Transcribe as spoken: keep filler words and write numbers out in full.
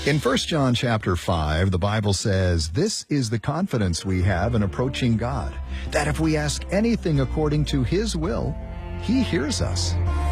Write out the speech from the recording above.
In First John chapter five, the Bible says, "This is the confidence we have in approaching God, that if we ask anything according to His will, He hears us."